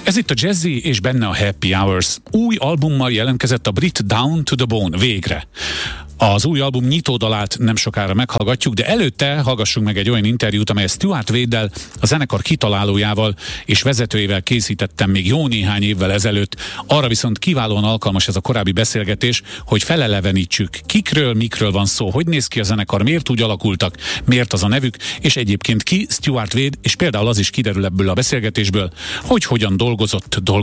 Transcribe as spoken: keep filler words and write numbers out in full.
Ez itt a Jazzy, és benne a Happy Hours. Új albummal jelentkezett a brit Down to the Bone végre. Az új album nyitódalát nem sokára meghallgatjuk, de előtte hallgassunk meg egy olyan interjút, amely Stuart Wade-del, a zenekar kitalálójával és vezetőjével készítettem még jó néhány évvel ezelőtt. Arra viszont kiválóan alkalmas ez a korábbi beszélgetés, hogy felelevenítsük, kikről, mikről van szó, hogy néz ki a zenekar, miért úgy alakultak, miért az a nevük, és egyébként ki Stuart Wade, és például az is kiderül ebből a beszélgetésből, hogy hogyan dolgozott, dolgozott